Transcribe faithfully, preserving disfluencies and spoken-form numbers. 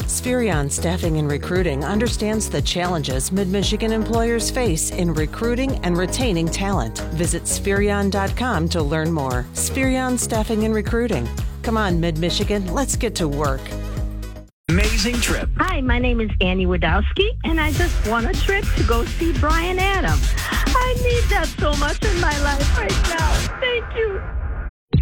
Spherion Staffing and Recruiting understands the challenges Mid-Michigan employers face in recruiting and retaining talent. Visit Spherion dot com to learn more. Spherion Staffing and Recruiting. Come on, Mid-Michigan, let's get to work. Amazing trip. Hi, my name is Annie Wadowski, and I just won a trip to go see Bryan Adams. I need that so much in my life right now. Thank you.